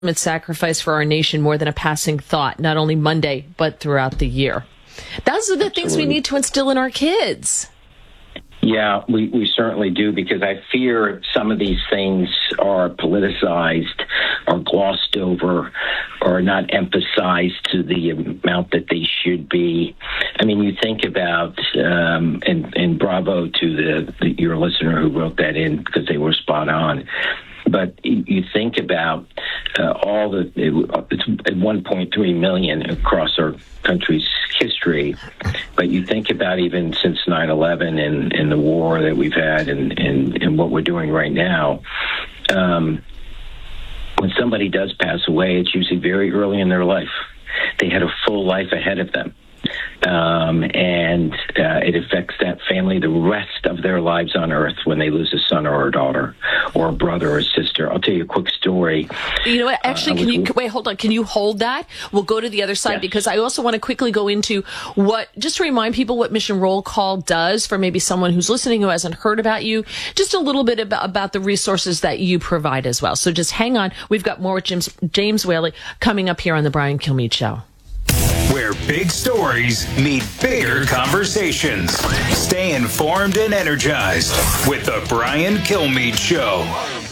sacrifice for our nation more than a passing thought, not only Monday, but throughout the year. Those are the things we need to instill in our kids. Yeah, we certainly do, because I fear some of these things are politicized or glossed over or not emphasized to the amount that they should be. I mean, you think about, and bravo to your listener who wrote that in, because they were spot on. But you think about it's 1.3 million across our country's history. But you think about even since 9/11 and the war that we've had and what we're doing right now. When somebody does pass away, it's usually very early in their life. They had a full life ahead of them. And it affects that family the rest of their lives on earth when they lose a son or a daughter or a brother or a sister. I'll tell you a quick story. You know what? Actually, wait, hold on. Can you hold that? We'll go to the other side, yes, because I also want to quickly go into just to remind people what Mission Roll Call does for maybe someone who's listening who hasn't heard about you, just a little bit about the resources that you provide as well. So just hang on. We've got more with James Whaley coming up here on the Brian Kilmeade Show. Where big stories meet bigger conversations. Stay informed and energized with the Brian Kilmeade Show.